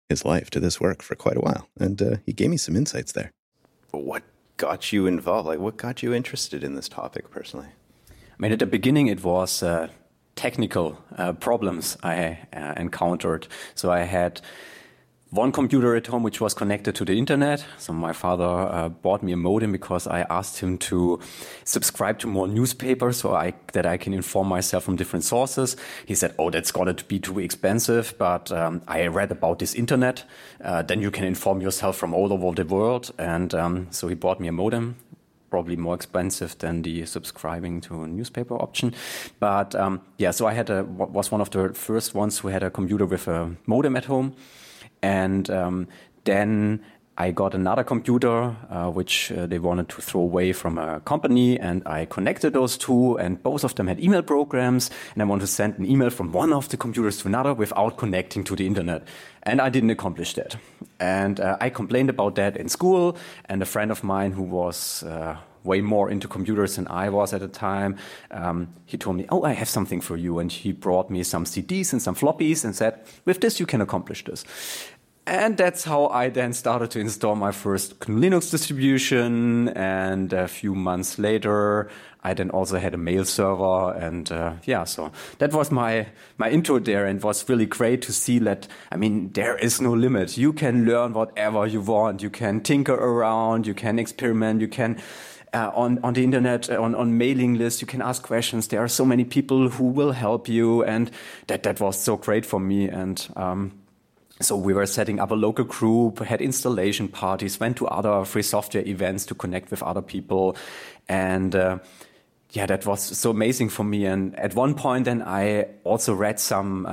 his life to this work for quite a while. And he gave me some insights there. What got you involved? Like, what got you interested in this topic personally? I mean, at the beginning, it was technical problems I encountered. So I had one computer at home which was connected to the internet. So my father bought me a modem because I asked him to subscribe to more newspapers so that I can inform myself from different sources. He said, "Oh, that's going to be too expensive, but I read about this internet. Then you can inform yourself from all over the world." And so he bought me a modem. Probably more expensive than the subscribing to a newspaper option. But so I was one of the first ones who had a computer with a modem at home. And then I got another computer, which they wanted to throw away from a company. And I connected those two, and both of them had email programs. And I wanted to send an email from one of the computers to another without connecting to the internet. And I didn't accomplish that. And I complained about that in school. And a friend of mine who was way more into computers than I was at the time, he told me, "Oh, I have something for you." And he brought me some CDs and some floppies and said, "With this, you can accomplish this." And that's how I then started to install my first Linux distribution. And a few months later, I then also had a mail server. And so that was my intro there. And it was really great to see that, I mean, there is no limit. You can learn whatever you want. You can tinker around. You can experiment. You can... on the internet, on mailing lists, you can ask questions. There are so many people who will help you. And that was so great for me. And so we were setting up a local group, had installation parties, went to other free software events to connect with other people. And that was so amazing for me. And at one point then I also read some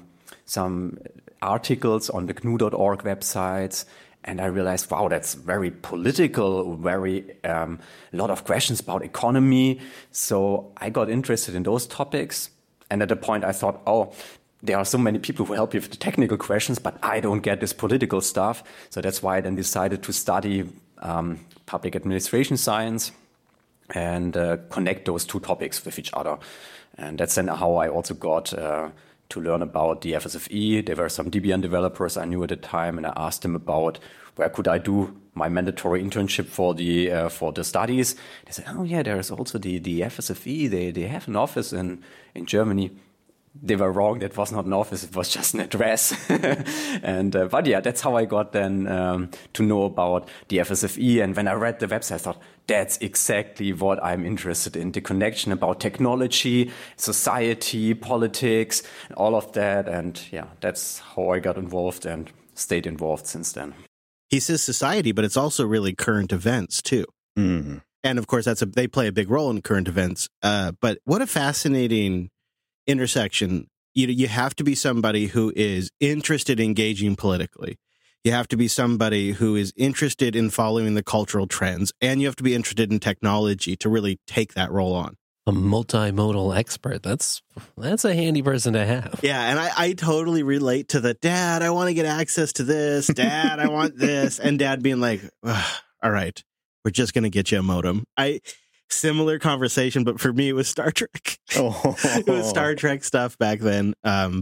articles on the GNU.org websites. And I realized, wow, that's very political, very a lot of questions about economy. So I got interested in those topics. And at a point I thought, oh, there are so many people who help you with the technical questions, but I don't get this political stuff. So that's why I then decided to study public administration science and connect those two topics with each other. And that's then how I also got to learn about the FSFE. There were some Debian developers I knew at the time, and I asked them about where could I do my mandatory internship for the studies. They said, "Oh yeah, there is also the FSFE. They have an office in Germany." They were wrong. That was not an office. It was just an address. And but that's how I got then to know about the FSFE. And when I read the website, I thought, that's exactly what I'm interested in. The connection about technology, society, politics, all of that. And that's how I got involved and stayed involved since then. He says society, but it's also really current events too. Mm-hmm. And of course, they play a big role in current events. But what a fascinating intersection. You have to be somebody who is interested in engaging politically. You have to be somebody who is interested in following the cultural trends, and you have to be interested in technology to really take that role on. A multimodal expert. That's a handy person to have. Yeah, and I totally relate to the, "Dad, I want to get access to this. Dad, I want this." And Dad being like, "All right, we're just going to get you a modem." Similar conversation, but for me, it was Star Trek. It was Star Trek stuff back then.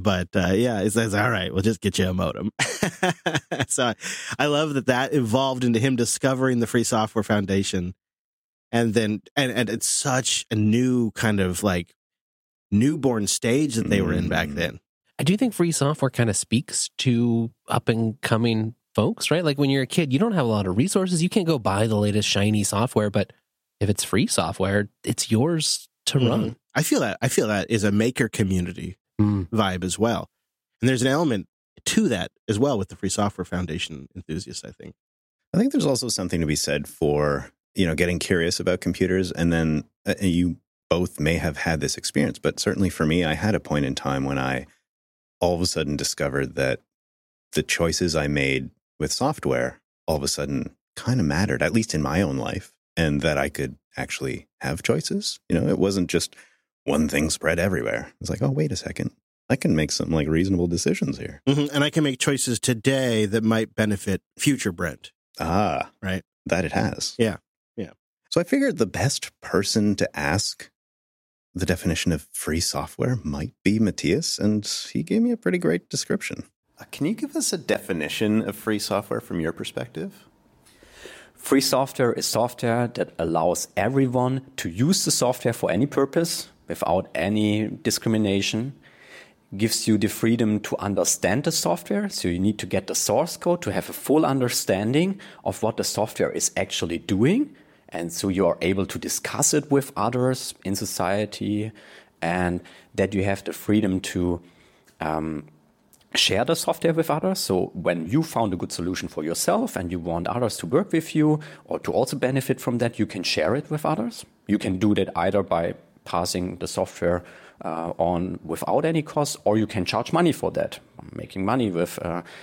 It says, "All right, we'll just get you a modem." So I love that evolved into him discovering the Free Software Foundation. And then, and it's such a new kind of like newborn stage that they were in back then. I do think free software kind of speaks to up and coming folks, right? Like when you're a kid, you don't have a lot of resources. You can't go buy the latest shiny software, but if it's free software, it's yours to run. I feel that is a maker community vibe as well. And there's an element to that as well with the Free Software Foundation enthusiasts, I think. I think there's also something to be said for, getting curious about computers. And then you both may have had this experience, but certainly for me, I had a point in time when I all of a sudden discovered that the choices I made with software all of a sudden kind of mattered, at least in my own life. And that I could actually have choices. It wasn't just one thing spread everywhere. It's like, oh, wait a second. I can make some reasonable decisions here. Mm-hmm. And I can make choices today that might benefit future Brent. Ah, right. That it has. Yeah. So I figured the best person to ask the definition of free software might be Matthias. And he gave me a pretty great description. Can you give us a definition of free software from your perspective? Free software is software that allows everyone to use the software for any purpose without any discrimination, gives you the freedom to understand the software. So you need to get the source code to have a full understanding of what the software is actually doing. And so you are able to discuss it with others in society, and that you have the freedom to share the software with others. So when you found a good solution for yourself and you want others to work with you or to also benefit from that, you can share it with others. You can do that either by passing the software on without any cost, or you can charge money for that, making money with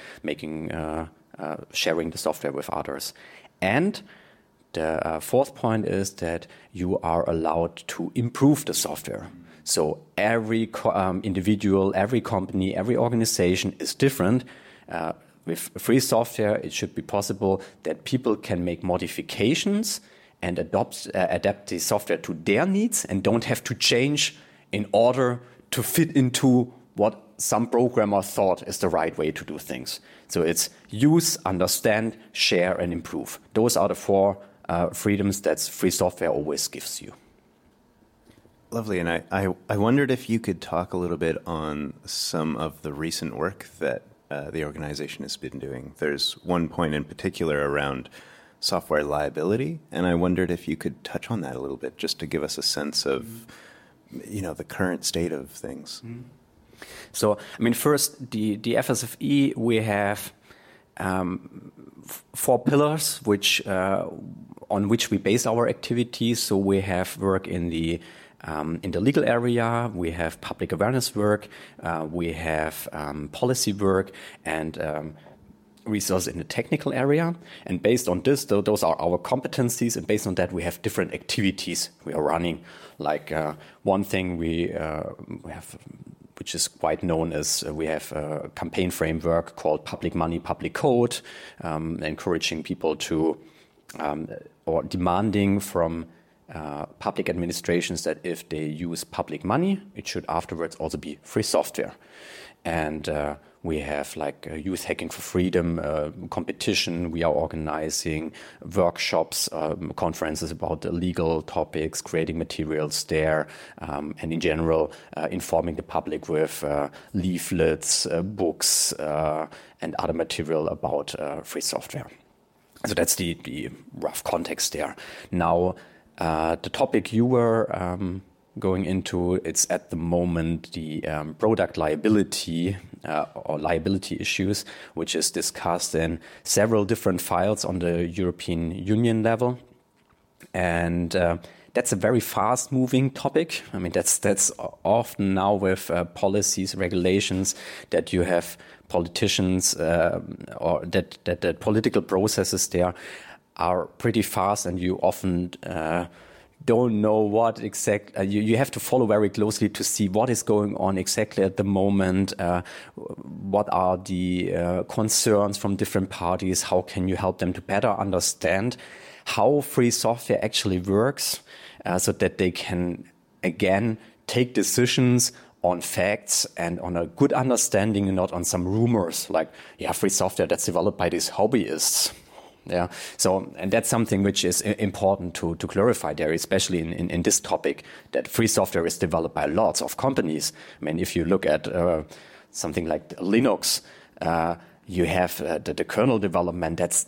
sharing the software with others. And the fourth point is that you are allowed to improve the software. So every individual, every company, every organization is different. With free software, it should be possible that people can make modifications and adapt the software to their needs and don't have to change in order to fit into what some programmer thought is the right way to do things. So it's use, understand, share, and improve. Those are the four freedoms that free software always gives you. Lovely. And I wondered if you could talk a little bit on some of the recent work that the organization has been doing. There's one point in particular around software liability, and I wondered if you could touch on that a little bit, just to give us a sense of, the current state of things. So, first, the FSFE, we have 4 pillars on which we base our activities. So we have work in the legal area, we have public awareness work, we have policy work, and resources in the technical area. And based on this, those are our competencies, and based on that, we have different activities we are running. Like one thing we have, which is quite known as we have a campaign framework called Public Money, Public Code, encouraging people to, or demanding from public administrations that if they use public money, it should afterwards also be free software. And we have like Youth Hacking for Freedom competition. We are organizing workshops, conferences about the legal topics, creating materials there, and in general informing the public with leaflets, books, and other material about free software. So that's the rough context there. Now, the topic you were going into, it's at the moment the product liability or liability issues, which is discussed in several different files on the European Union level. And that's a very fast-moving topic. That's often now with policies, regulations, that you have politicians or that the political processes there are pretty fast, and you often don't know what exactly. You have to follow very closely to see what is going on exactly at the moment. What are the concerns from different parties? How can you help them to better understand how free software actually works, so that they can again take decisions on facts and on a good understanding, and not on some rumors like, free software that's developed by these hobbyists. Yeah. So, and that's something which is important to clarify there, especially in this topic, that free software is developed by lots of companies. If you look at something like Linux, you have the kernel development. That's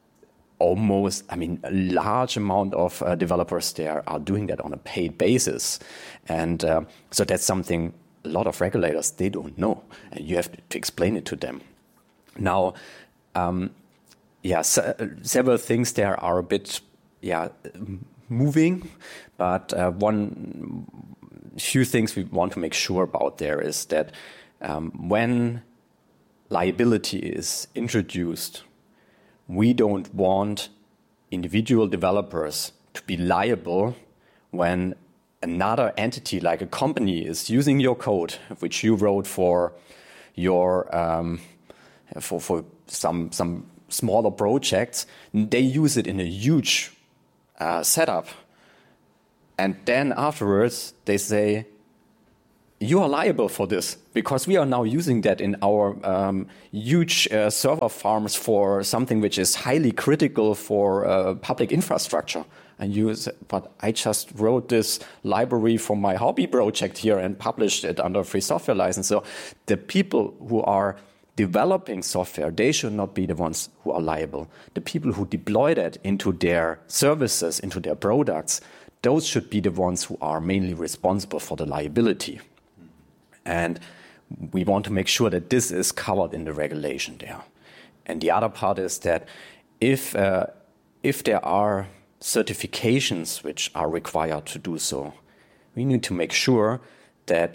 almost, a large amount of developers there are doing that on a paid basis. And so that's something a lot of regulators, they don't know. And you have to explain it to them. Now, several things there are a bit, moving, but one few things we want to make sure about there is that when liability is introduced, we don't want individual developers to be liable when another entity, like a company, is using your code, which you wrote for your for some smaller projects. They use it in a huge setup, and then afterwards they say, you are liable for this because we are now using that in our huge server farms for something which is highly critical for public infrastructure. And but I just wrote this library for my hobby project here and published it under a free software license. So the people who are developing software, they should not be the ones who are liable. The people who deploy that into their services, into their products, those should be the ones who are mainly responsible for the liability. And we want to make sure that this is covered in the regulation there. And the other part is that if there are certifications which are required to do so, we need to make sure that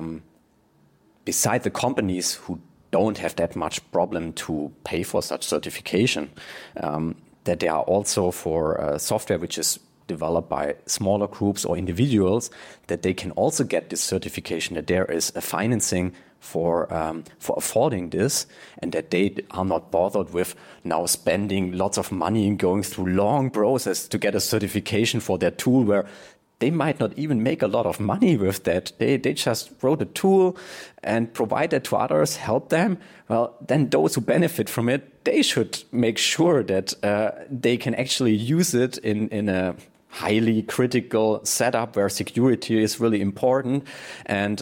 beside the companies who don't have that much problem to pay for such certification, that there are also for software which is developed by smaller groups or individuals, that they can also get this certification, that there is a financing for affording this, and that they are not bothered with now spending lots of money and going through long process to get a certification for their tool where they might not even make a lot of money with that. They just wrote a tool and provide that to others, help them. Well, then those who benefit from it, they should make sure that they can actually use it in a highly critical setup where security is really important, and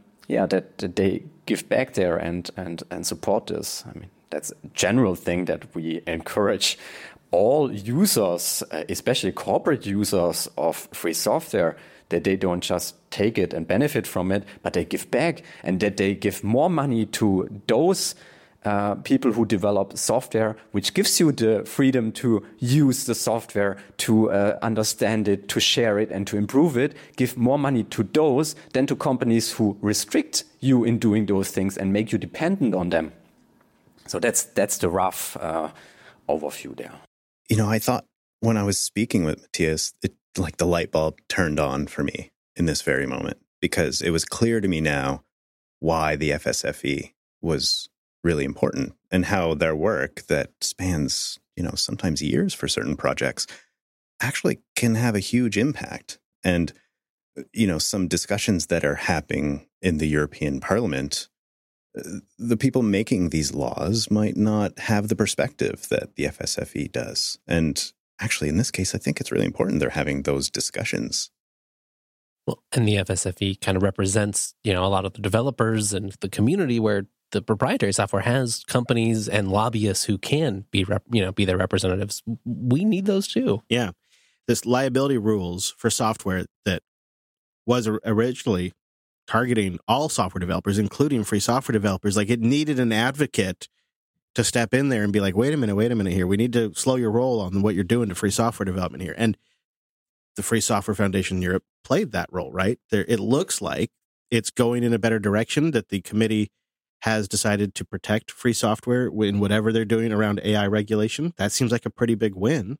that they give back there and support this. I mean, that's a general thing that we encourage all users, especially corporate users of free software, that they don't just take it and benefit from it, but they give back, and that they give more money to those people who develop software, which gives you the freedom to use the software, to understand it, to share it, and to improve it. Give more money to those than to companies who restrict you in doing those things and make you dependent on them. So that's the rough overview there. You know, I thought when I was speaking with Matthias, like the light bulb turned on for me in this very moment, because it was clear to me now why the FSFE was really important and how their work that spans, sometimes years for certain projects actually can have a huge impact. And, some discussions that are happening in the European Parliament, the people making these laws might not have the perspective that the FSFE does. And actually, in this case, I think it's really important they're having those discussions. Well, and the FSFE kind of represents, a lot of the developers and the community where the proprietary software has companies and lobbyists who can be their representatives. We need those too. Yeah. This liability rules for software that was originally targeting all software developers, including free software developers, like it needed an advocate to step in there and be like, wait a minute here. We need to slow your roll on what you're doing to free software development here. And the Free Software Foundation in Europe played that role, right? It looks like it's going in a better direction, that the committee has decided to protect free software in whatever they're doing around AI regulation. That seems like a pretty big win.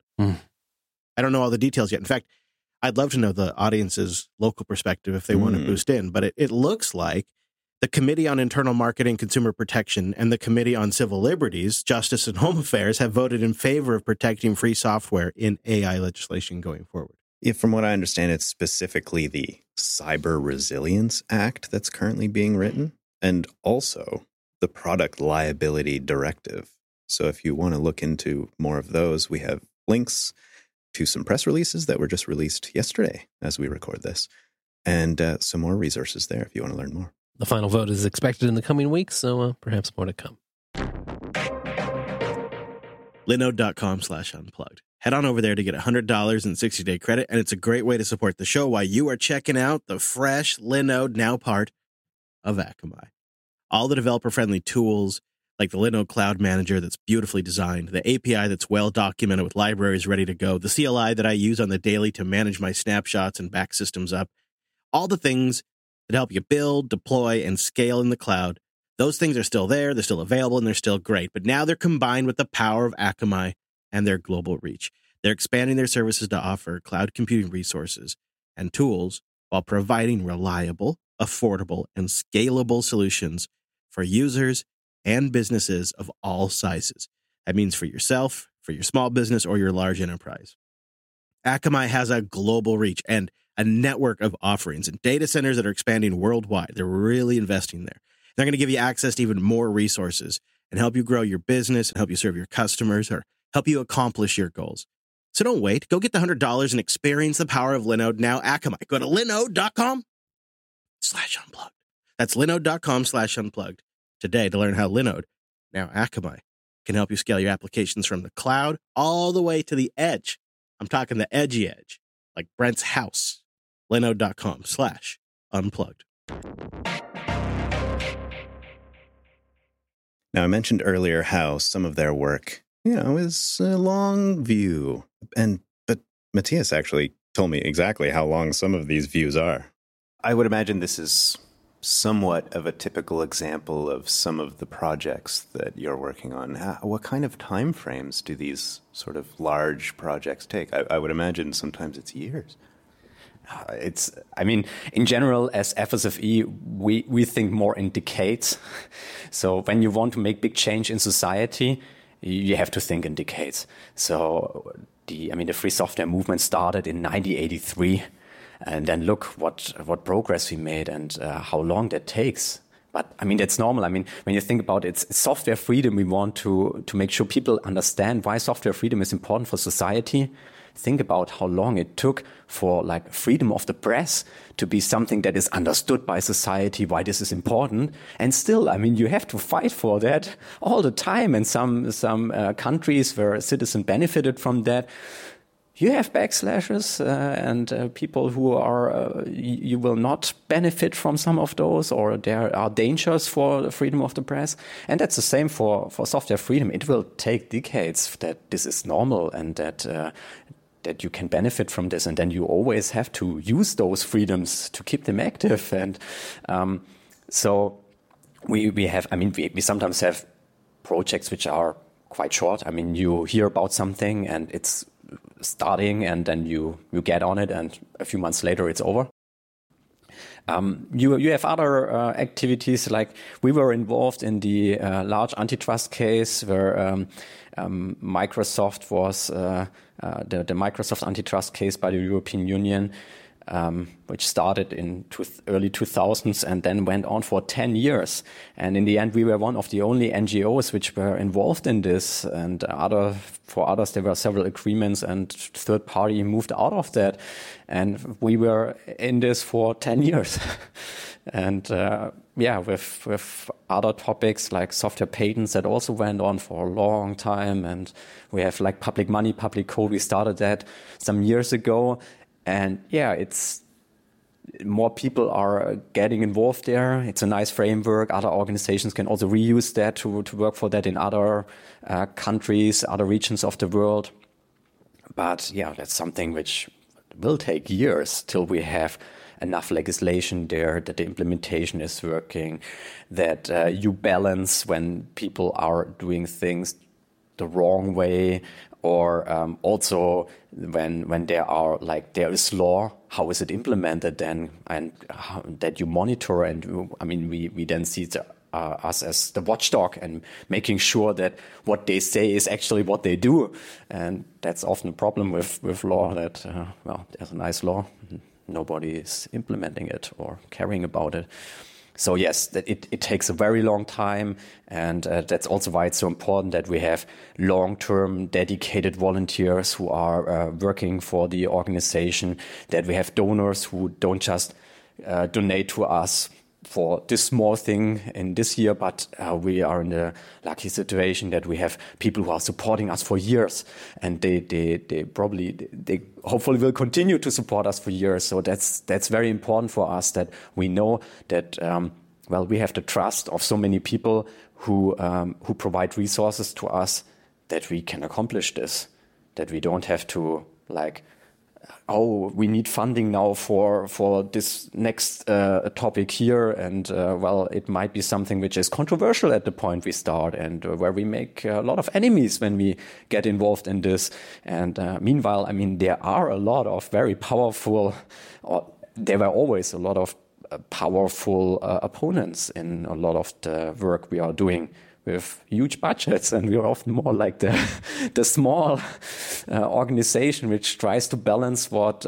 I don't know all the details yet. In fact, I'd love to know the audience's local perspective if they want to boost in. But it looks like the Committee on Internal Market and Consumer Protection and the Committee on Civil Liberties, Justice and Home Affairs have voted in favor of protecting free software in AI legislation going forward. Yeah, from what I understand, it's specifically the Cyber Resilience Act that's currently being written, and also the Product Liability Directive. So if you want to look into more of those, we have links to some press releases that were just released yesterday as we record this, and some more resources there if you want to learn more. The final vote is expected in the coming weeks, so perhaps more to come. Linode.com/unplugged. Head on over there to get $100 in 60-day credit, and it's a great way to support the show while you are checking out the fresh Linode, now part of Akamai. All the developer-friendly tools, like the Linode Cloud Manager that's beautifully designed, the API that's well-documented with libraries ready to go, the CLI that I use on the daily to manage my snapshots and back systems up, all the things that help you build, deploy, and scale in the cloud. Those things are still there, they're still available, and they're still great. But now they're combined with the power of Akamai and their global reach. They're expanding their services to offer cloud computing resources and tools while providing reliable, affordable, and scalable solutions for users and businesses of all sizes. That means for yourself, for your small business, or your large enterprise. Akamai has a global reach, and a network of offerings and data centers that are expanding worldwide. They're really investing there. They're going to give you access to even more resources and help you grow your business and help you serve your customers or help you accomplish your goals. So don't wait. Go get the $100 and experience the power of Linode now. Akamai. Go to linode.com/unplugged. That's linode.com/unplugged today to learn how Linode, now Akamai, can help you scale your applications from the cloud all the way to the edge. I'm talking the edgy edge, like Brent's house. linode.com/unplugged. Now, I mentioned earlier how some of their work, is a long view. But Matthias actually told me exactly how long some of these views are. I would imagine this is somewhat of a typical example of some of the projects that you're working on. What kind of time frames do these sort of large projects take? I would imagine sometimes it's years. In general, as FSFE, we think more in decades. So when you want to make big change in society, you have to think in decades. So the free software movement started in 1983, and then look what progress we made and how long that takes. But that's normal. When you think about it, it's software freedom. We want to make sure people understand why software freedom is important for society. Think about how long it took for freedom of the press to be something that is understood by society, why this is important. And still, you have to fight for that all the time. And some countries where citizens benefited from that, you have backslashes and people who are, you will not benefit from some of those, or there are dangers for the freedom of the press. And that's the same for software freedom. It will take decades that this is normal and that you can benefit from this. And then you always have to use those freedoms to keep them active. And so we sometimes have projects which are quite short. You hear about something and it's starting, and then you get on it, and a few months later it's over. You have other activities, like we were involved in the large antitrust case where Microsoft was the Microsoft antitrust case by the European Union, which started in early 2000s and then went on for 10 years. And in the end, we were one of the only NGOs which were involved in this. And for others, there were several agreements, and third party moved out of that. And we were in this for 10 years. And with other topics like software patents that also went on for a long time. And we have public money, public code. We started that some years ago. And it's more people are getting involved there. It's a nice framework. Other organizations can also reuse that to work for that in other countries, other regions of the world. But that's something which will take years till we have enough legislation there, that the implementation is working, that you balance when people are doing things the wrong way, or also when there is law, how is it implemented then, and that you monitor. And we then see us as the watchdog and making sure that what they say is actually what they do. And that's often a problem with law, that there's a nice law, nobody is implementing it or caring about it. So yes, that it takes a very long time, and that's also why it's so important that we have long-term dedicated volunteers who are working for the organization, that we have donors who don't just donate to us for this small thing in this year, but we are in the lucky situation that we have people who are supporting us for years, and they hopefully will continue to support us for years. So that's very important for us, that we know that we have the trust of so many people who provide resources to us, that we can accomplish this, that we don't have to we need funding now for this next topic here, and it might be something which is controversial at the point we start, and where we make a lot of enemies when we get involved in this. And meanwhile, there are a lot of very powerful, there were always a lot of powerful opponents in a lot of the work we are doing with huge budgets, and we are often more like the small organization which tries to balance what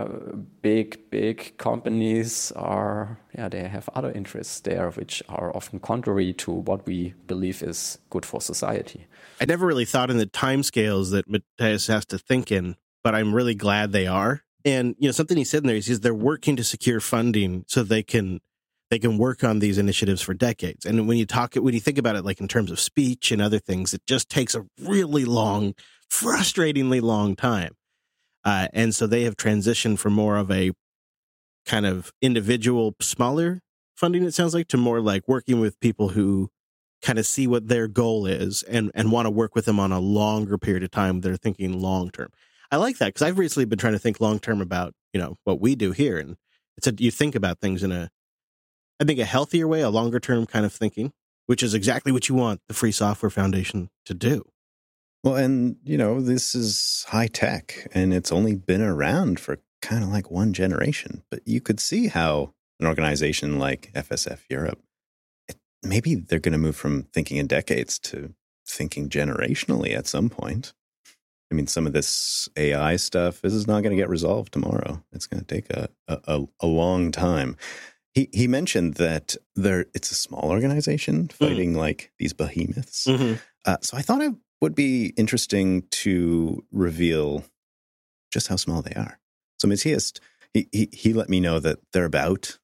big companies are. Yeah, they have other interests there which are often contrary to what we believe is good for society. I never really thought in the timescales that Matthias has to think in, but I'm really glad they are. And something he said in there is they're working to secure funding so they can work on these initiatives for decades. And when you think about it, like in terms of speech and other things, it just takes a really long, frustratingly long time. And so they have transitioned from more of a kind of individual, smaller funding, it sounds like, to more like working with people who kind of see what their goal is and want to work with them on a longer period of time. They're thinking long term. I like that because I've recently been trying to think long term about, what we do here. And you think about things in I think a healthier way, a longer term kind of thinking, which is exactly what you want the Free Software Foundation to do. Well, and, this is high tech and it's only been around for kind of like one generation. But you could see how an organization like FSF Europe, maybe they're going to move from thinking in decades to thinking generationally at some point. I mean, some of this AI stuff, this is not going to get resolved tomorrow. It's going to take a long time. He mentioned that it's a small organization fighting like these behemoths. Mm-hmm. So I thought it would be interesting to reveal just how small they are. So Matthias, he let me know that they're about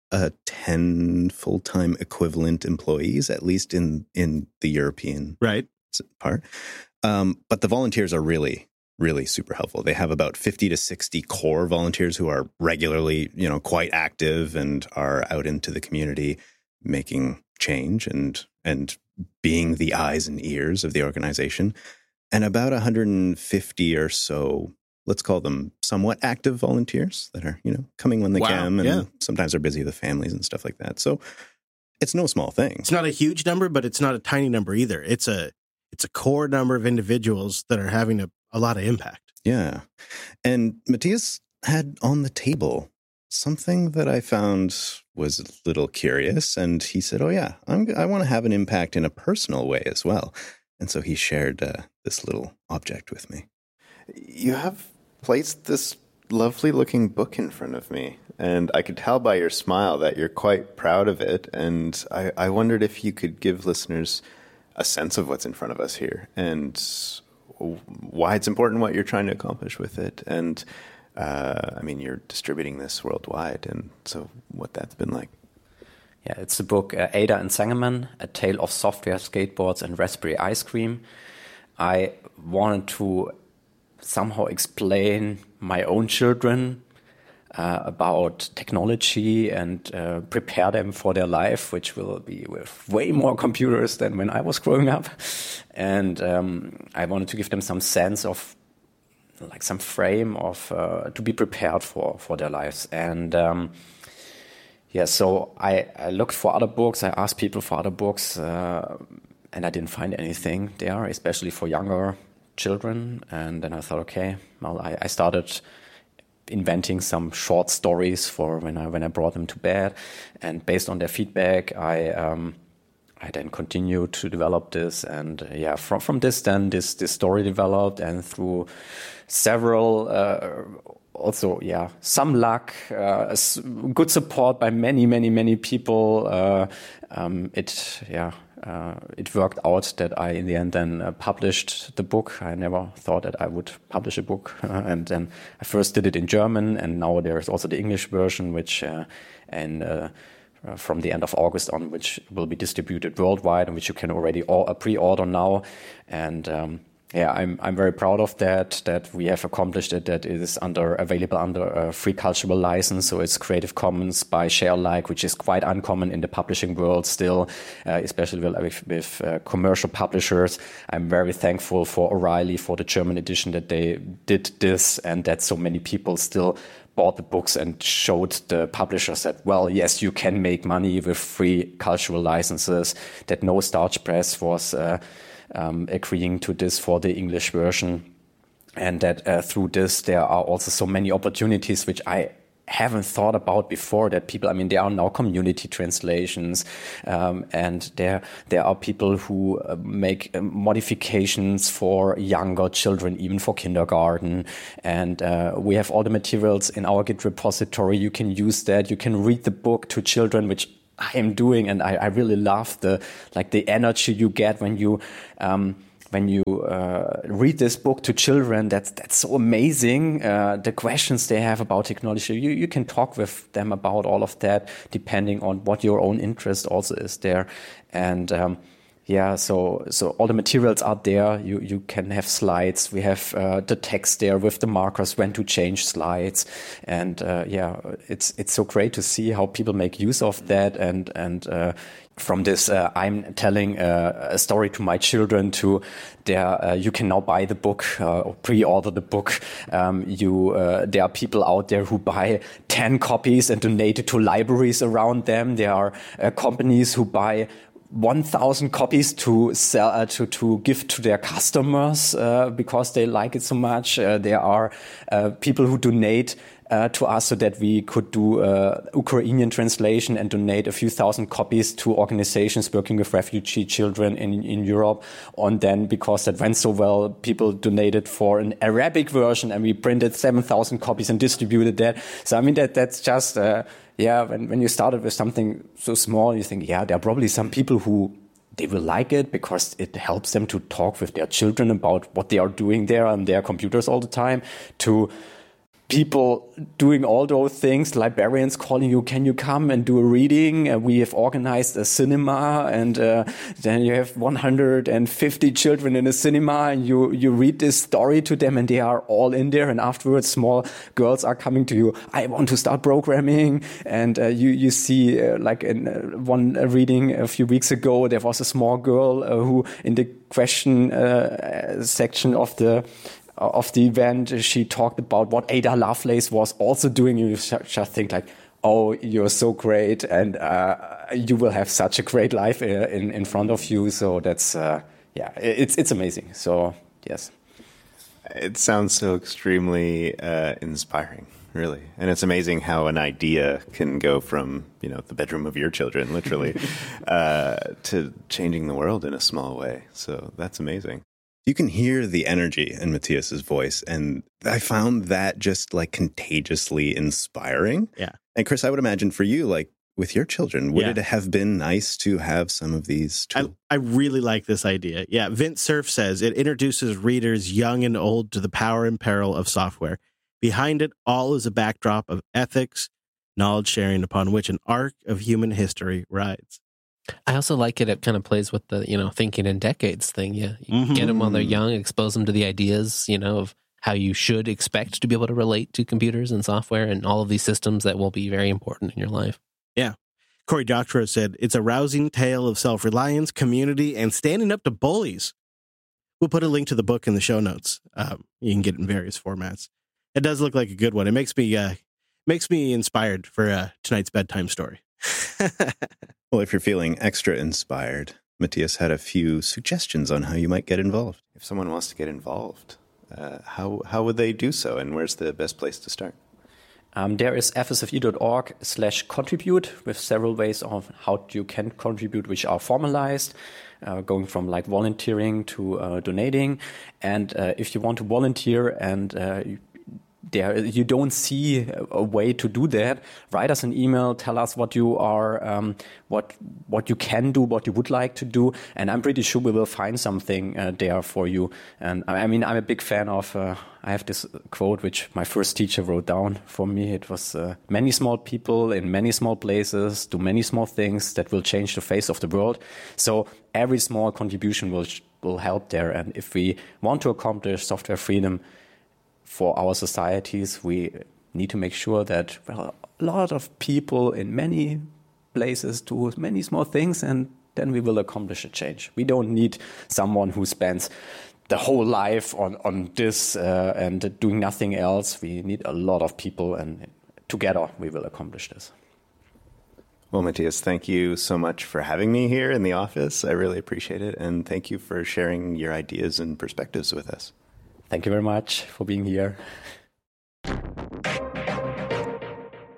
10 full-time equivalent employees, at least in the European part. But the volunteers are really super helpful. They have about 50 to 60 core volunteers who are regularly, quite active and are out into the community making change and being the eyes and ears of the organization. And about 150 or so, let's call them somewhat active volunteers that are, coming when they can. And sometimes they're busy with families and stuff like that. So it's no small thing. It's not a huge number, but it's not a tiny number either. It's a core number of individuals that are having a lot of impact. Yeah. And Matthias had on the table something that I found was a little curious. And he said, I want to have an impact in a personal way as well. And so he shared this little object with me. You have placed this lovely looking book in front of me. And I could tell by your smile that you're quite proud of it. And I wondered if you could give listeners a sense of what's in front of us here and why it's important, what you're trying to accomplish with it. And you're distributing this worldwide. And so what that's been like. Yeah, it's the book Ada and Sangerman, A Tale of Software, Skateboards, and Raspberry Ice Cream. I wanted to somehow explain my own children about technology and prepare them for their life, which will be with way more computers than when I was growing up. And I wanted to give them some sense of, like some frame of, to be prepared for their lives. And so I looked for other books. I asked people for other books, and I didn't find anything there, especially for younger children. And then I thought, I started inventing some short stories for when I brought them to bed, and based on their feedback, I then continued to develop this, and from this story developed, and through several some luck, good support by many people. It worked out that I, in the end, then published the book. I never thought that I would publish a book. And then I first did it in German, and now there is also the English version, which from the end of August on, which will be distributed worldwide, and which you can already pre-order now. And I'm very proud of that we have accomplished it, that it is available under a free cultural license. So it's Creative Commons by share alike, which is quite uncommon in the publishing world still, especially with commercial publishers. I'm very thankful for O'Reilly, for the German edition, that they did this, and that so many people still bought the books and showed the publishers that, well, yes, you can make money with free cultural licenses, that no starch press was agreeing to this for the English version, and that through this there are also so many opportunities which I haven't thought about before, that people, I mean, there are now community translations, and there are people who make modifications for younger children, even for kindergarten. And we have all the materials in our Git repository. You can use that. You can read the book to children, which I am doing, and I really love the energy you get when you read this book to children. That's so amazing. The questions they have about technology, you can talk with them about all of that, depending on what your own interest also is there. And so all the materials are there. You can have slides. We have the text there with the markers when to change slides. And it's so great to see how people make use of that. And from this, I'm telling a story to my children to there. You can now buy the book or pre-order the book. There are people out there who buy 10 copies and donate it to libraries around them. There are companies who buy 1,000 copies to sell to give to their customers because they like it so much. There are people who donate to us so that we could do Ukrainian translation and donate a few thousand copies to organizations working with refugee children in Europe. And then, because that went so well, people donated for an Arabic version, and we printed 7,000 copies and distributed that. So I mean that's just when you started with something so small, you think, there are probably some people who they will like it because it helps them to talk with their children about what they are doing there on their computers all the time, to people doing all those things, librarians calling you, can you come and do a reading? We have organized a cinema, and then you have 150 children in a cinema, and you read this story to them, and they are all in there. And afterwards, small girls are coming to you, I want to start programming. And you see, like in one reading a few weeks ago, there was a small girl who, in the question section of the event, she talked about what Ada Lovelace was also doing. You just think like, oh, you're so great, and you will have such a great life in front of you. So that's it's amazing. So yes, it sounds so extremely inspiring, really, and it's amazing how an idea can go from the bedroom of your children, literally, to changing the world in a small way. So that's amazing. You can hear the energy in Matthias's voice, and I found that just like contagiously inspiring. Yeah. And Chris, I would imagine for you, like with your children, would it have been nice to have some of these tools? I really like this idea. Yeah. Vince Cerf says it introduces readers young and old to the power and peril of software. Behind it all is a backdrop of ethics, knowledge sharing upon which an arc of human history rides. I also like it. It kind of plays with the, thinking in decades thing. Yeah. You get them while they're young, expose them to the ideas, of how you should expect to be able to relate to computers and software and all of these systems that will be very important in your life. Yeah. Cory Doctorow said, it's a rousing tale of self-reliance, community, and standing up to bullies. We'll put a link to the book in the show notes. You can get it in various formats. It does look like a good one. It makes me inspired for tonight's bedtime story. Well, if you're feeling extra inspired, Matthias had a few suggestions on how you might get involved. If someone wants to get involved, how would they do so, and where's the best place to start? There is fsfe.org/contribute with several ways of how you can contribute, which are formalized, going from like volunteering to donating. And if you want to volunteer and you don't see a way to do that, write us an email, tell us what you are, what you can do, what you would like to do, and I'm pretty sure we will find something there for you. And I mean, I'm a big fan of, I have this quote which my first teacher wrote down for me. It was, many small people in many small places do many small things that will change the face of the world. So every small contribution will help there. And if we want to accomplish software freedom for our societies, we need to make sure that a lot of people in many places do many small things, and then we will accomplish a change. We don't need someone who spends the whole life on this and doing nothing else. We need a lot of people, and together we will accomplish this. Well, Matthias, thank you so much for having me here in the office. I really appreciate it, and thank you for sharing your ideas and perspectives with us. Thank you very much for being here.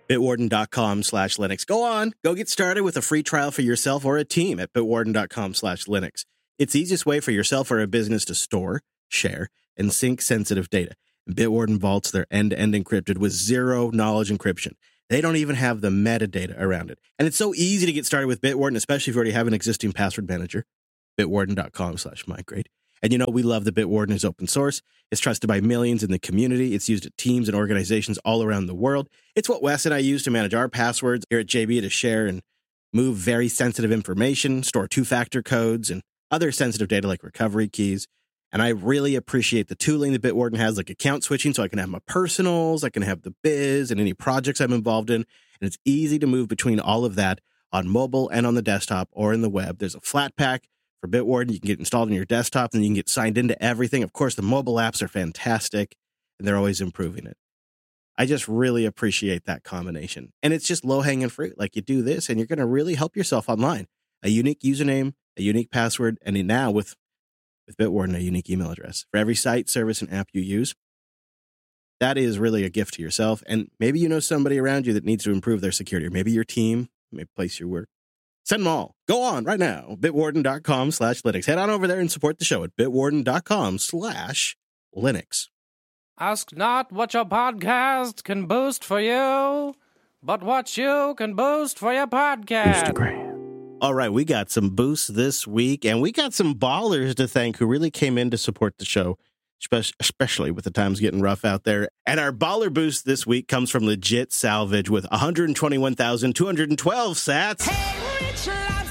Bitwarden.com/Linux. Go on, go get started with a free trial for yourself or a team at Bitwarden.com/Linux. It's the easiest way for yourself or a business to store, share, and sync sensitive data. And Bitwarden vaults their end-to-end encrypted with zero knowledge encryption. They don't even have the metadata around it. And it's so easy to get started with Bitwarden, especially if you already have an existing password manager. Bitwarden.com/migrate. And you know, we love that Bitwarden is open source. It's trusted by millions in the community. It's used at teams and organizations all around the world. It's what Wes and I use to manage our passwords here at JB, to share and move very sensitive information, store two-factor codes, and other sensitive data like recovery keys. And I really appreciate the tooling that Bitwarden has, like account switching, so I can have my personals, I can have the biz, and any projects I'm involved in. And it's easy to move between all of that on mobile and on the desktop or in the web. There's a flat pack for Bitwarden. You can get installed on your desktop, and you can get signed into everything. Of course, the mobile apps are fantastic, and they're always improving it. I just really appreciate that combination. And it's just low-hanging fruit. Like, you do this, and you're going to really help yourself online. A unique username, a unique password, and now with Bitwarden, a unique email address for every site, service, and app you use. That is really a gift to yourself. And maybe you know somebody around you that needs to improve their security, or maybe your team, maybe place your work. Send them all. Go on right now. Bitwarden.com/Linux. Head on over there and support the show at Bitwarden.com/Linux. Ask not what your podcast can boost for you, but what you can boost for your podcast. All right, we got some boosts this week, and we got some ballers to thank who really came in to support the show, especially with the times getting rough out there. And our baller boost this week comes from Legit Salvage with 121,212 sats. Hey, Rich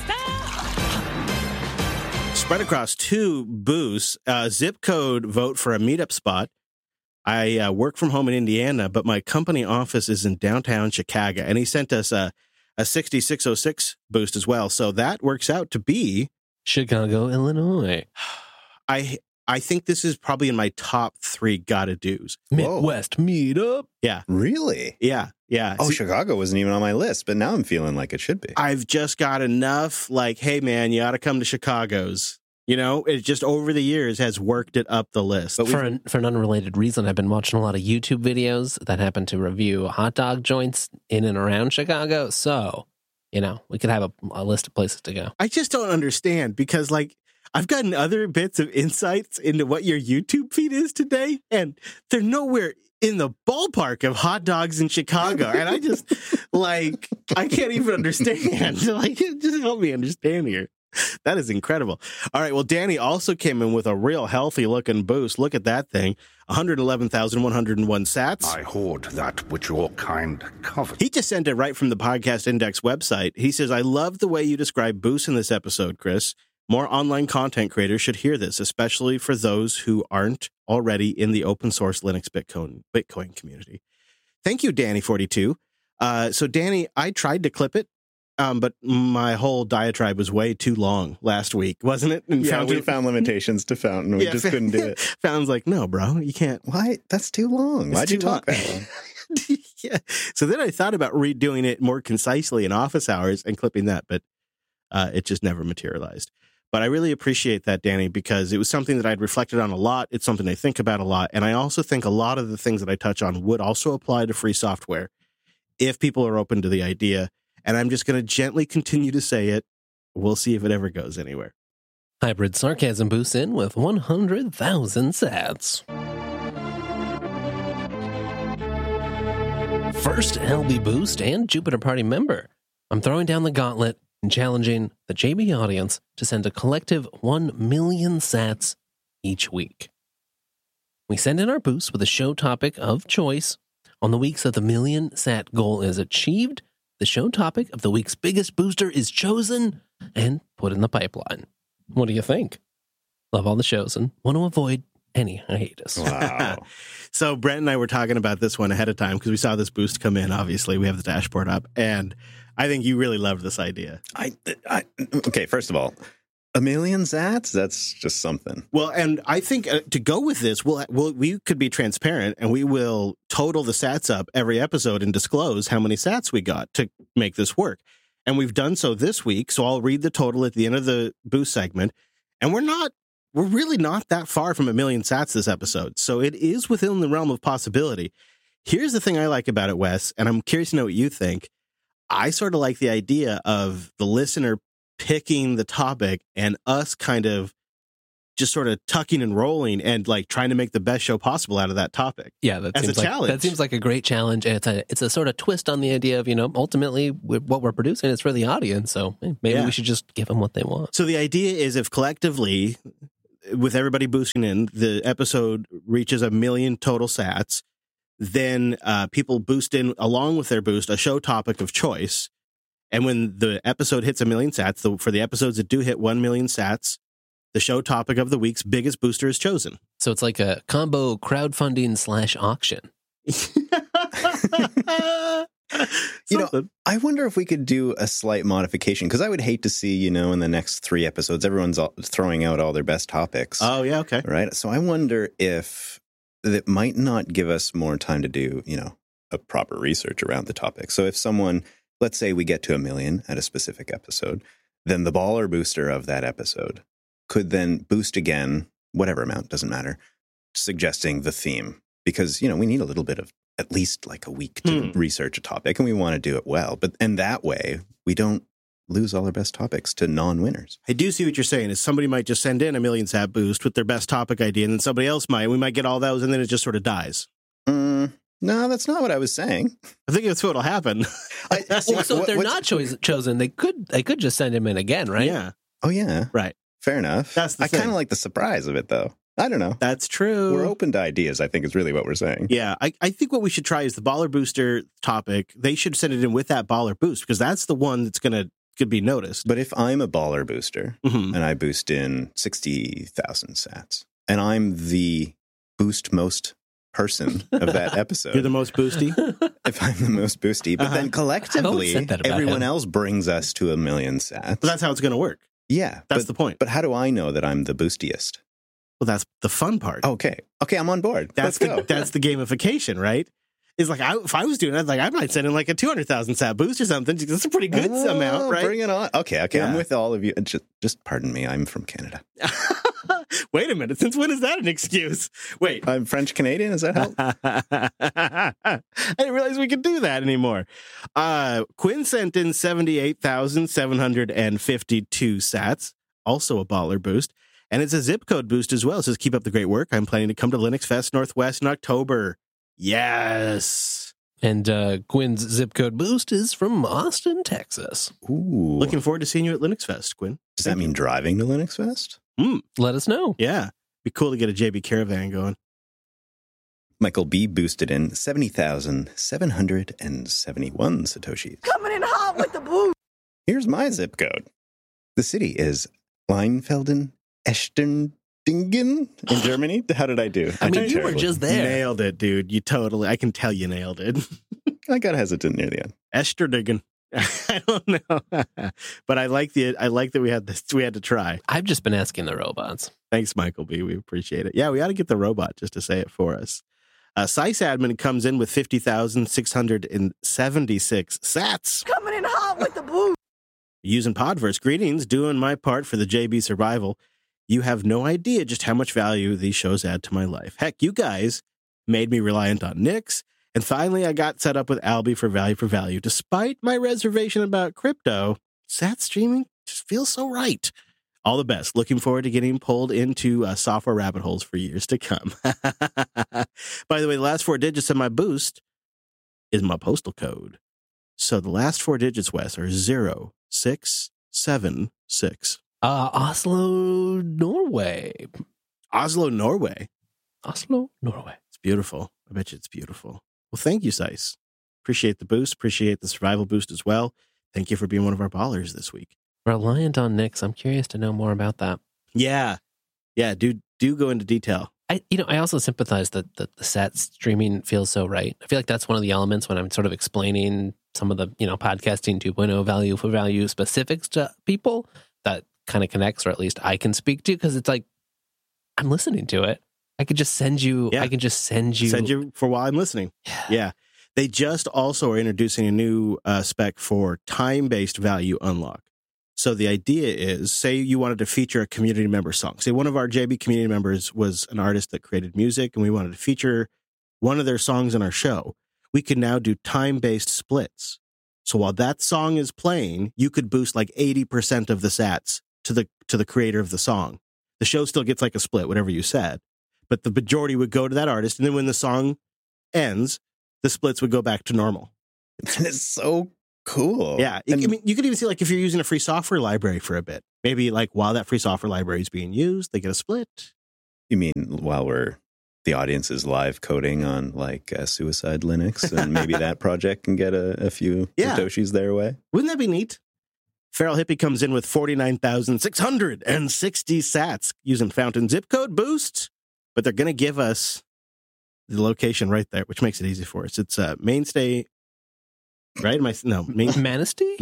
Lobster! Spread across 2 boosts. Zip code vote for a meetup spot. I work from home in Indiana, but my company office is in downtown Chicago, and he sent us a 6606 boost as well. So that works out to be Chicago, Illinois. I think this is probably in my top 3 gotta do's. Midwest meetup. Yeah. Really? Yeah. Oh, Chicago wasn't even on my list, but now I'm feeling like it should be. I've just got enough, like, hey man, you ought to come to Chicago's. You know, it just over the years has worked it up the list. But for an unrelated reason, I've been watching a lot of YouTube videos that happen to review hot dog joints in and around Chicago. So, you know, we could have a list of places to go. I just don't understand, because, like, I've gotten other bits of insights into what your YouTube feed is today, and they're nowhere in the ballpark of hot dogs in Chicago. And I just, like, I can't even understand. Like, just help me understand here. That is incredible. All right. Well, Danny also came in with a real healthy looking boost. Look at that thing. 111,101 sats. I hoard that which your kind covet. He just sent it right from the Podcast Index website. He says, I love the way you describe boosts in this episode, Chris. More online content creators should hear this, especially for those who aren't already in the open source Linux Bitcoin community. Thank you, Danny42. So, Danny, I tried to clip it. But my whole diatribe was way too long last week, wasn't it? And we found limitations to Fountain. We just couldn't do it. Fountain's like, no, bro, you can't. Why? That's too long. Why'd you talk that long? Yeah. So then I thought about redoing it more concisely in office hours and clipping that, but it just never materialized. But I really appreciate that, Danny, because it was something that I'd reflected on a lot. It's something I think about a lot. And I also think a lot of the things that I touch on would also apply to free software if people are open to the idea. And I'm just going to gently continue to say it. We'll see if it ever goes anywhere. Hybrid Sarcasm boosts in with 100,000 sats. First LB boost and Jupiter Party member. I'm throwing down the gauntlet and challenging the JB audience to send a collective 1 million sats each week. We send in our boost with a show topic of choice. On the weeks that the million sat goal is achieved, the show topic of the week's biggest booster is chosen and put in the pipeline. What do you think? Love all the shows and want to avoid any hiatus. Wow. So Brent and I were talking about this one ahead of time because we saw this boost come in. Obviously, we have the dashboard up, and I think you really loved this idea. Okay, first of all, 1 million sats? That's just something. Well, and I think to go with this, we could be transparent, and we will total the sats up every episode and disclose how many sats we got to make this work. And we've done so this week, so I'll read the total at the end of the boost segment. And we're really not that far from 1 million sats this episode. So it is within the realm of possibility. Here's the thing I like about it, Wes, and I'm curious to know what you think. I sort of like the idea of the listener picking the topic and us kind of just sort of tucking and rolling and like trying to make the best show possible out of that topic. Yeah, that As seems a like, challenge. That seems like a great challenge, and it's a sort of twist on the idea of, ultimately what we're producing is for the audience. So maybe we should just give them what they want. So the idea is if collectively, with everybody boosting in, the episode reaches 1 million total sats, then people boost in along with their boost a show topic of choice. And when the episode hits 1 million sats, for the episodes that do hit 1 million sats, the show topic of the week's biggest booster is chosen. So it's like a combo crowdfunding / auction. I wonder if we could do a slight modification, because I would hate to see, in the next 3 episodes, everyone's throwing out all their best topics. Oh, yeah, okay. Right? So I wonder if that might not give us more time to do, a proper research around the topic. So if someone, let's say we get to 1 million at a specific episode, then the baller booster of that episode could then boost again, whatever amount, doesn't matter, suggesting the theme. Because, we need a little bit of at least like a week to research a topic, and we want to do it well. And that way, we don't lose all our best topics to non-winners. I do see what you're saying, is somebody might just send in 1 million sat boost with their best topic idea, and then somebody else might. We might get all those, and then it just sort of dies. No, that's not what I was saying. I think that's what'll happen. So if they're not chosen, they could just send him in again, right? Yeah. Oh, yeah. Right. Fair enough. That's the I kind of like the surprise of it, though. I don't know. That's true. We're open to ideas, I think is really what we're saying. Yeah. I think what we should try is the baller booster topic. They should send it in with that baller boost, because that's the one that's could be noticed. But if I'm a baller booster and I boost in 60,000 sats, and I'm the boost most person of that episode. You're the most boosty? If I'm the most boosty, but then collectively, everyone else brings us to 1 million sats. But that's how it's going to work. Yeah. That's the point. But how do I know that I'm the boostiest? Well, that's the fun part. Okay, I'm on board. That's that's the gamification, right? It's like, if I was doing it, I might send in like a 200,000 sat boost or something. That's a pretty good amount, right? Bring it on. Okay, Yeah. I'm with all of you. Just pardon me, I'm from Canada. Wait a minute. Since when is that an excuse? Wait. I'm French Canadian. Does that help? I didn't realize we could do that anymore. Quinn sent in 78,752 sats, also a baller boost. And it's a zip code boost as well. It says, keep up the great work. I'm planning to come to Linux Fest Northwest in October. Yes. And Quinn's zip code boost is from Austin, Texas. Ooh. Looking forward to seeing you at Linux Fest, Quinn. Does that mean driving to Linux Fest? Let us know. Yeah. Be cool to get a JB Caravan going. Michael B boosted in 70,771 Satoshis. Coming in hot with the boost. Here's my zip code. The city is Leinfelden, Echterdingen in Germany. How did I do? I mean, did you were terribly. just there. Nailed it, dude. I can tell you nailed it. I got hesitant near the end. Echterdingen. I don't know. But I like that we had to try. I've just been asking the robots. Thanks, Michael B. We appreciate it. Yeah, we ought to get the robot just to say it for us. Sysadmin comes in with 50,676 sats. Coming in hot with the boost. Using Podverse. Greetings, doing my part for the JB survival. You have no idea just how much value these shows add to my life. Heck, you guys made me reliant on Nix. And finally, I got set up with Alby for value. Despite my reservation about crypto, sat streaming just feels so right. All the best. Looking forward to getting pulled into software rabbit holes for years to come. By the way, the last 4 digits of my boost is my postal code. So the last 4 digits, Wes, are 0676. Oslo, Norway. Oslo, Norway. Oslo, Norway. It's beautiful. I bet you it's beautiful. Well, thank you, Sice. Appreciate the boost. Appreciate the survival boost as well. Thank you for being one of our ballers this week. Reliant on Nix. I'm curious to know more about that. Yeah. Do go into detail. I also sympathize that the sat streaming feels so right. I feel like that's one of the elements when I'm sort of explaining some of the, podcasting 2.0 value for value specifics to people that kind of connects, or at least I can speak to, because it's like, I'm listening to it. I could just send you. Yeah. I can just send you for while I'm listening. Yeah. They just also are introducing a new spec for time-based value unlock. So the idea is, say you wanted to feature a community member song. Say one of our JB community members was an artist that created music, and we wanted to feature one of their songs in our show, we can now do time-based splits. So while that song is playing, you could boost like 80% of the sats to the creator of the song. The show still gets like a split, whatever you said, but the majority would go to that artist. And then when the song ends, the splits would go back to normal. That is so cool. Yeah. I mean, you could even see like if you're using a free software library for a bit, maybe like while that free software library is being used, they get a split. You mean while the audience is live coding on like Suicide Linux, and maybe that project can get a few Satoshis their way? Wouldn't that be neat? Feral Hippie comes in with 49,660 sats using Fountain zip code boost, but they're going to give us the location right there, which makes it easy for us. It's Mainstay, right? Manistee?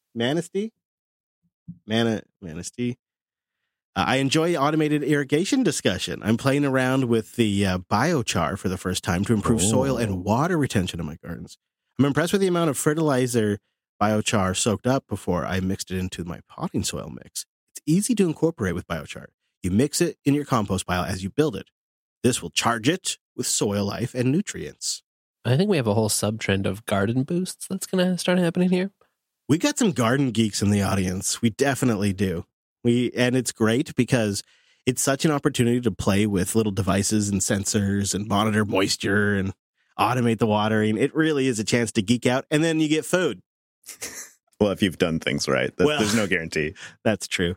Manistee. I enjoy automated irrigation discussion. I'm playing around with the biochar for the first time to improve soil and water retention in my gardens. I'm impressed with the amount of fertilizer biochar soaked up before I mixed it into my potting soil mix. It's easy to incorporate with biochar. You mix it in your compost pile as you build it. This will charge it with soil life and nutrients. I think we have a whole sub-trend of garden boosts that's going to start happening here. We got some garden geeks in the audience. We definitely do. And it's great because it's such an opportunity to play with little devices and sensors and monitor moisture and automate the watering. It really is a chance to geek out, and then you get food. Well, if you've done things right, there's no guarantee. That's true.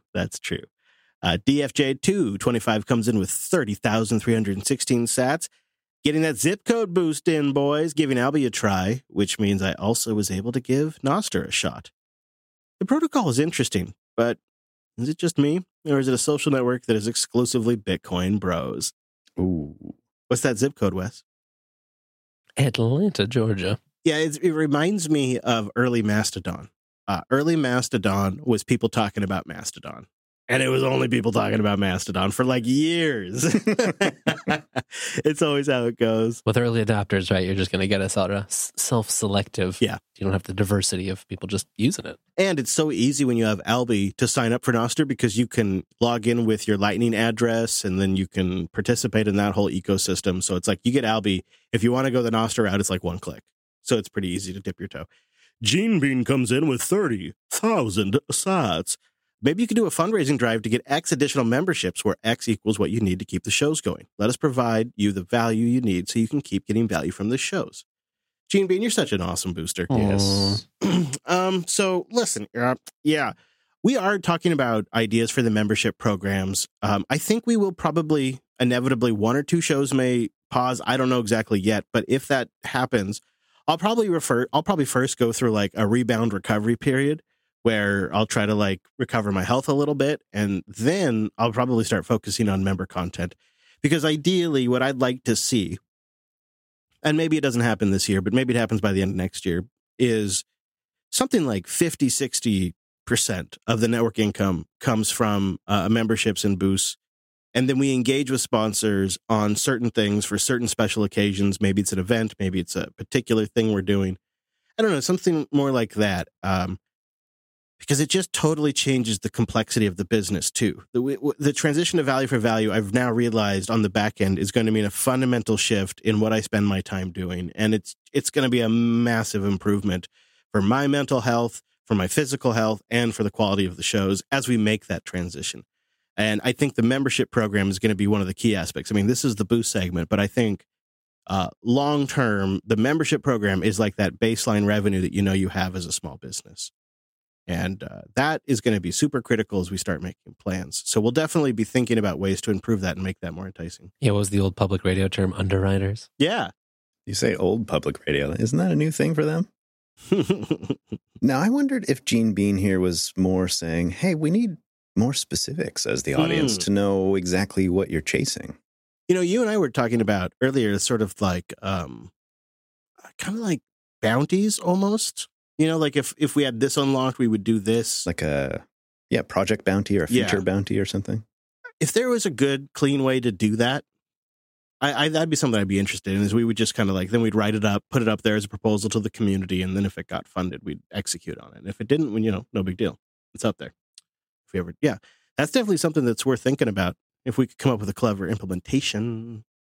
DFJ225 comes in with 30,316 sats. Getting that zip code boost in, boys. Giving Albie a try, which means I also was able to give Nostr a shot. The protocol is interesting, but is it just me, or is it a social network that is exclusively Bitcoin bros? Ooh. What's that zip code, Wes? Atlanta, Georgia. Yeah, it reminds me of early Mastodon. Early Mastodon was people talking about Mastodon. And it was only people talking about Mastodon for like years. It's always how it goes. With early adopters, right? You're just going to get a sort of self-selective. Yeah. You don't have the diversity of people just using it. And it's so easy when you have Albie to sign up for Nostr because you can log in with your Lightning address and then you can participate in that whole ecosystem. So it's like you get Albie. If you want to go the Nostr route, it's like one click. So it's pretty easy to dip your toe. Gene Bean comes in with 30,000 sats. Maybe you could do a fundraising drive to get X additional memberships where X equals what you need to keep the shows going. Let us provide you the value you need so you can keep getting value from the shows. Gene Bean, you're such an awesome booster. Yes. So listen, yeah, we are talking about ideas for the membership programs. I think we will probably inevitably one or two shows may pause. I don't know exactly yet, but if that happens, I'll probably first go through like a rebound recovery period where I'll try to like recover my health a little bit. And then I'll probably start focusing on member content, because ideally what I'd like to see, and maybe it doesn't happen this year, but maybe it happens by the end of next year, is something like 50-60% of the network income comes from memberships and boosts. And then we engage with sponsors on certain things for certain special occasions. Maybe it's an event. Maybe it's a particular thing we're doing. I don't know, something more like that. Because it just totally changes the complexity of the business, too. The transition to value for value, I've now realized on the back end, is going to mean a fundamental shift in what I spend my time doing. And it's going to be a massive improvement for my mental health, for my physical health, and for the quality of the shows as we make that transition. And I think the membership program is going to be one of the key aspects. I mean, this is the boost segment, but I think long term, the membership program is like that baseline revenue that you have as a small business. And that is going to be super critical as we start making plans. So we'll definitely be thinking about ways to improve that and make that more enticing. Yeah, what was the old public radio term? Underwriters? Yeah. You say old public radio. Isn't that a new thing for them? Now, I wondered if Gene Bean here was more saying, hey, we need more specifics as the audience to know exactly what you're chasing. You and I were talking about earlier, sort of like, kind of like bounties almost. Like if we had this unlocked, we would do this. Like a project bounty or a feature bounty or something. If there was a good, clean way to do that, that'd be something I'd be interested in, is we would just kind of like, then we'd write it up, put it up there as a proposal to the community. And then if it got funded, we'd execute on it. And if it didn't, no big deal. It's up there. If we ever, that's definitely something that's worth thinking about. If we could come up with a clever implementation.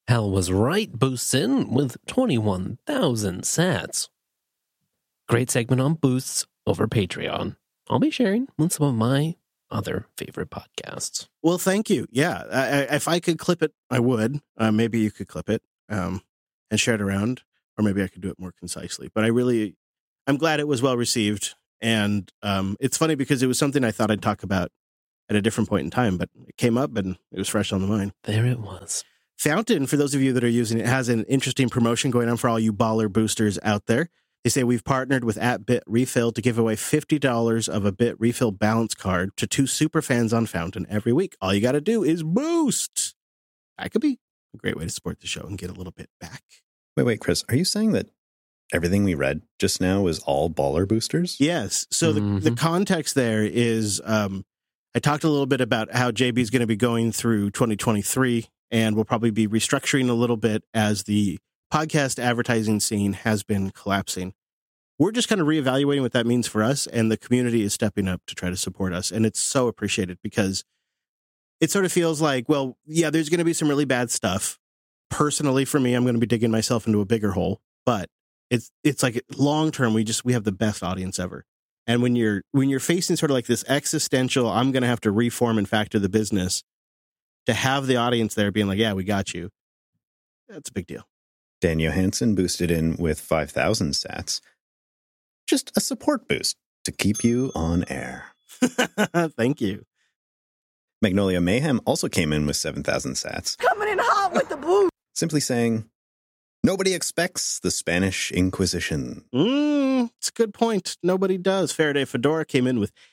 Hal was right, boosts in with 21,000 sats. Great segment on boosts over Patreon. I'll be sharing with some of my other favorite podcasts. Well, thank you. Yeah, if I could clip it, I would. Maybe you could clip it and share it around, or maybe I could do it more concisely. But I'm glad it was well received. And it's funny because it was something I thought I'd talk about at a different point in time, but it came up and it was fresh on the mind. There it was. Fountain, for those of you that are using it, has an interesting promotion going on for all you baller boosters out there. They say we've partnered with @BitRefill to give away $50 of a BitRefill balance card to 2 super fans on Fountain every week. All you got to do is boost. That could be a great way to support the show and get a little bit back. Wait, Chris, are you saying that everything we read just now was all baller boosters? Yes. So the context there is I talked a little bit about how JB is going to be going through 2023, and we'll probably be restructuring a little bit as the podcast advertising scene has been collapsing. We're just kind of reevaluating what that means for us, and the community is stepping up to try to support us. And it's so appreciated because it sort of feels like, well, yeah, there's going to be some really bad stuff. Personally, for me, I'm going to be digging myself into a bigger hole, but it's like long term, we have the best audience ever. And when you're facing sort of like this existential, I'm going to have to reform and factor the business, to have the audience there being like, yeah, we got you. That's a big deal. Dan Johansson boosted in with 5,000 sats. Just a support boost to keep you on air. Thank you. Magnolia Mayhem also came in with 7,000 sats. Coming in hot with the boost. Simply saying, nobody expects the Spanish Inquisition. It's a good point. Nobody does. Faraday Fedora came in with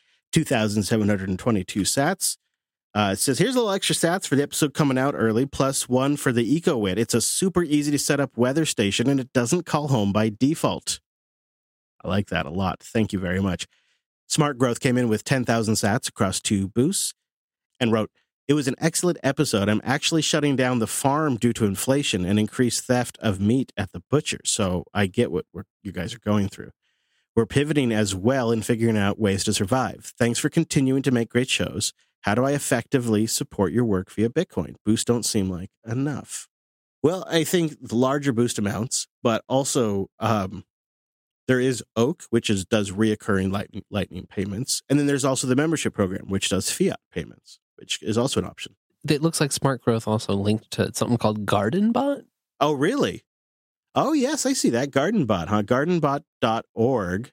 2,722 sats. It says, here's a little extra sats for the episode coming out early, plus 1 for the EcoWit. It's a super easy to set up weather station, and it doesn't call home by default. I like that a lot. Thank you very much. Smart Growth came in with 10,000 sats across 2 boosts and wrote, it was an excellent episode. I'm actually shutting down the farm due to inflation and increased theft of meat at the butcher. So I get what you guys are going through. We're pivoting as well and figuring out ways to survive. Thanks for continuing to make great shows. How do I effectively support your work via Bitcoin? Boosts don't seem like enough. Well, I think the larger boost amounts, but also there is Oak, which does reoccurring lightning payments. And then there's also the membership program, which does fiat payments, which is also an option. It looks like Smart Growth also linked to something called GardenBot. Oh, really? Oh, yes, I see that. GardenBot, huh? Gardenbot.org.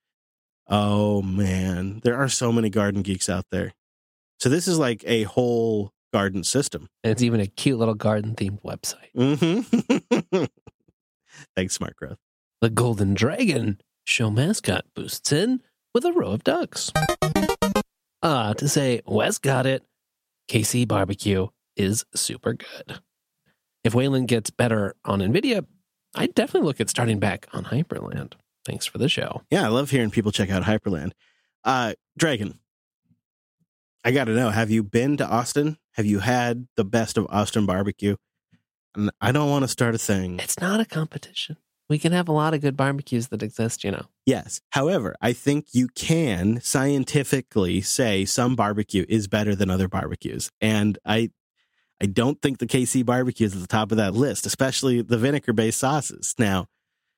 Oh, man. There are so many garden geeks out there. So this is like a whole garden system. And it's even a cute little garden-themed website. Mm-hmm. Thanks, Smart Growth. The Golden Dragon show mascot boosts in with a row of ducks. To say, Wes got it, KC Barbecue is super good. If Wayland gets better on NVIDIA, I'd definitely look at starting back on Hyperland. Thanks for the show. Yeah, I love hearing people check out Hyperland. Dragon, I got to know, have you been to Austin? Have you had the best of Austin barbecue? And I don't want to start a thing. It's not a competition. We can have a lot of good barbecues that exist, you know. Yes. However, I think you can scientifically say some barbecue is better than other barbecues. And I don't think the KC barbecue is at the top of that list, especially the vinegar-based sauces. Now,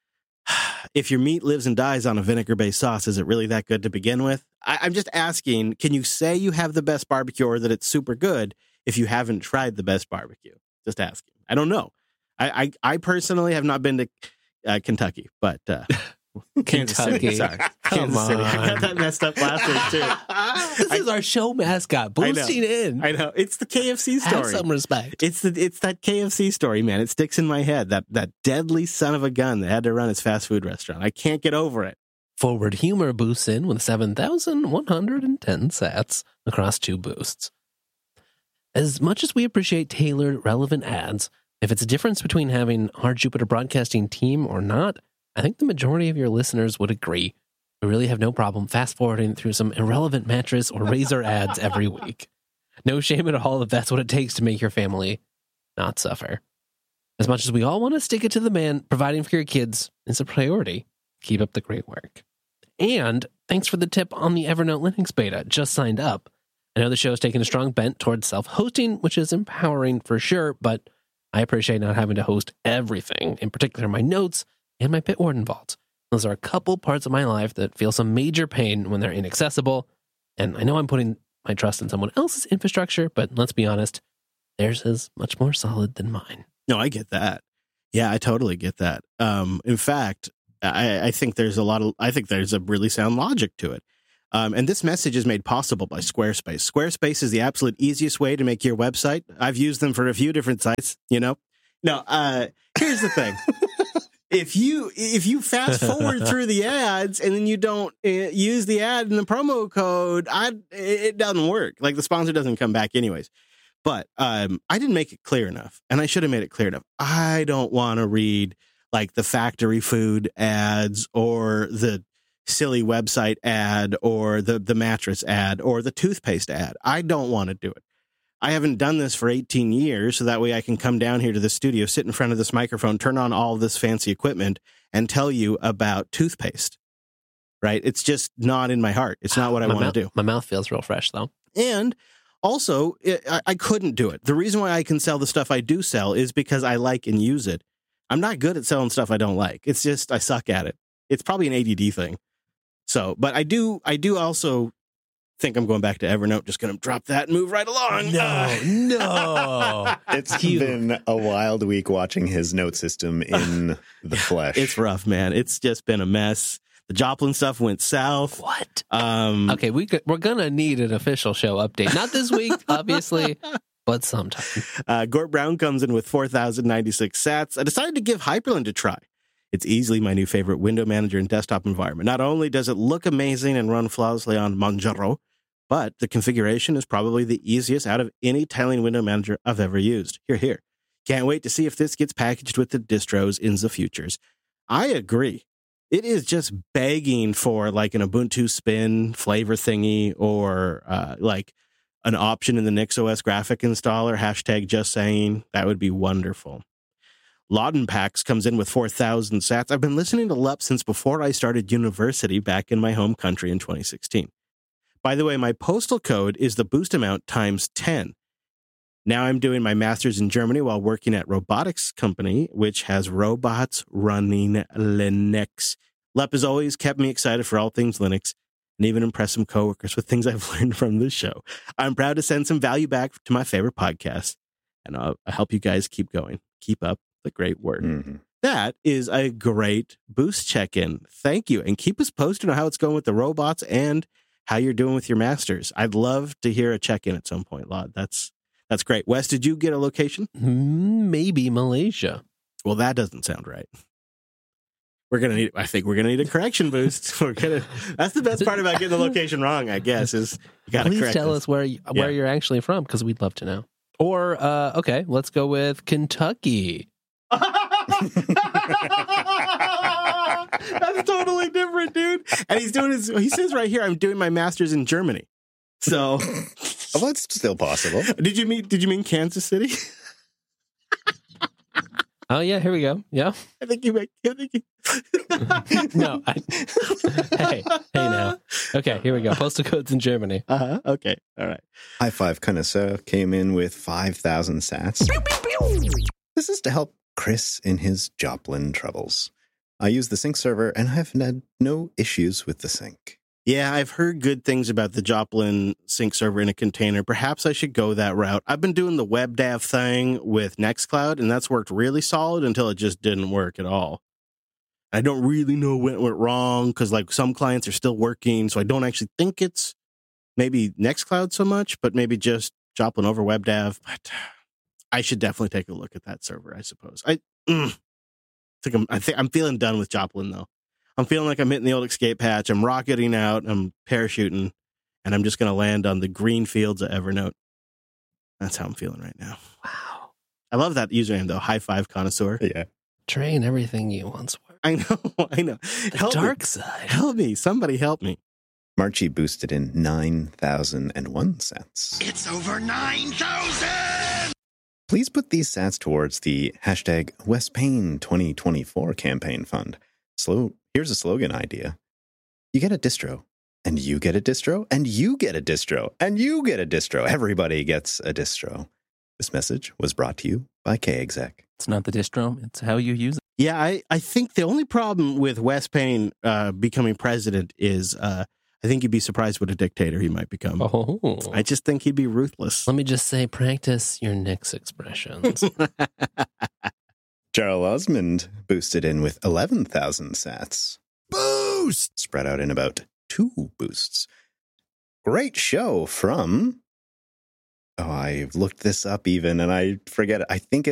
if your meat lives and dies on a vinegar-based sauce, is it really that good to begin with? I'm just asking, can you say you have the best barbecue or that it's super good if you haven't tried the best barbecue? Just asking. I don't know. I personally have not been to Kentucky, but Kansas City. Sorry. Kansas City. I got that messed up last week, too. This is our show mascot boosting in. I know. It's the KFC story. Have some respect. It's that KFC story, man. It sticks in my head. That deadly son of a gun that had to run his fast food restaurant. I can't get over it. Forward Humor boosts in with 7,110 sats across 2 boosts. As much as we appreciate tailored, relevant ads, if it's a difference between having our Jupiter Broadcasting team or not, I think the majority of your listeners would agree. We really have no problem fast-forwarding through some irrelevant mattress or razor ads every week. No shame at all if that's what it takes to make your family not suffer. As much as we all want to stick it to the man, providing for your kids is a priority. Keep up the great work. And thanks for the tip on the Evernote Linux beta. Just signed up. I know the show's taken a strong bent towards self-hosting, which is empowering for sure, but I appreciate not having to host everything, in particular my notes and my Bitwarden vault. Those are a couple parts of my life that feel some major pain when they're inaccessible. And I know I'm putting my trust in someone else's infrastructure, but let's be honest, theirs is much more solid than mine. No, I get that. Yeah, I totally get that. In fact, I think there's a really sound logic to it. And this message is made possible by Squarespace. Squarespace is the absolute easiest way to make your website. I've used them for a few different sites, you know. Now, here's the thing. If you fast forward through the ads and then you don't use the ad and the promo code, it doesn't work. Like the sponsor doesn't come back anyways. But I didn't make it clear enough, and I should have made it clear enough. I don't want to read like the factory food ads or the silly website ad or the mattress ad or the toothpaste ad. I don't want to do it. I haven't done this for 18 years, so that way I can come down here to the studio, sit in front of this microphone, turn on all this fancy equipment, and tell you about toothpaste. Right? It's just not in my heart. It's not what I want to do. My mouth feels real fresh, though. And also, I couldn't do it. The reason why I can sell the stuff I do sell is because I like and use it. I'm not good at selling stuff I don't like. It's just I suck at it. It's probably an ADD thing. So, but I do also think I'm going back to Evernote. Just going to drop that and move right along. No. It's been a wild week watching his note system in the flesh. It's rough, man. It's just been a mess. The Joplin stuff went south. What? Okay, we're going to need an official show update. Not this week, obviously, but sometime. Gort Brown comes in with 4,096 sats. I decided to give Hyperland a try. It's easily my new favorite window manager and desktop environment. Not only does it look amazing and run flawlessly on Manjaro, but the configuration is probably the easiest out of any tiling window manager I've ever used. Here. Can't wait to see if this gets packaged with the distros in the futures. I agree. It is just begging for like an Ubuntu spin flavor thingy or like an option in the NixOS graphic installer, #just saying. That would be wonderful. Laudenpax comes in with 4,000 sats. I've been listening to LUP since before I started university back in my home country in 2016. By the way, my postal code is the boost amount times 10. Now I'm doing my master's in Germany while working at robotics company, which has robots running Linux. LUP has always kept me excited for all things Linux and even impressed some coworkers with things I've learned from this show. I'm proud to send some value back to my favorite podcast, and I'll help you guys keep going. Keep up the great work. Mm-hmm. That is a great boost check-in. Thank you. And keep us posted on how it's going with the robots and how you're doing with your masters. I'd love to hear a check-in at some point, Laud. That's great. Wes, did you get a location? Maybe Malaysia. Well, that doesn't sound right. I think we're gonna need a correction boost. That's the best part about getting the location wrong, I guess, is you gotta Please correct tell us. us where you're actually from, because we'd love to know. Or okay, let's go with Kentucky. That's totally different, dude. And he says right here, I'm doing my master's in Germany. So well, that's still possible. Did you mean Kansas City? Oh yeah, here we go. Yeah. I think you No. Hey now. Okay, here we go. Postal codes in Germany. Okay. All right. High Five Connoisseur came in with 5,000 sats. This is to help Chris in his Joplin troubles. I use the sync server and have had no issues with the sync. Yeah, I've heard good things about the Joplin sync server in a container. Perhaps I should go that route. I've been doing the WebDAV thing with Nextcloud, and that's worked really solid until it just didn't work at all. I don't really know what went wrong because like some clients are still working, so I don't actually think it's maybe Nextcloud so much, but maybe just Joplin over WebDAV. But I should definitely take a look at that server, I suppose. I'm feeling done with Joplin though. I'm feeling like I'm hitting the old escape hatch. I'm rocketing out. I'm parachuting, and I'm just going to land on the green fields of Evernote. That's how I'm feeling right now. Wow. I love that username though. High Five Connoisseur. Yeah. Train everything you once were. I know. The dark side. Help me. Somebody help me. Marchie boosted in 9,001 sats. It's over 9,000! Please put these sats towards the #WestPain 2024 campaign fund. Here's a slogan idea. You get a distro, and you get a distro, and you get a distro, and you get a distro. Everybody gets a distro. This message was brought to you by K-Exec. It's not the distro, it's how you use it. Yeah, I think the only problem with Wes Payne becoming president is I think you'd be surprised what a dictator he might become. Oh. I just think he'd be ruthless. Let me just say, practice your Knicks expressions. Jarl Osmond boosted in with 11,000 sats. Boost! Spread out in about 2 boosts. Great show from... Oh, I looked this up even, and I forget it. I think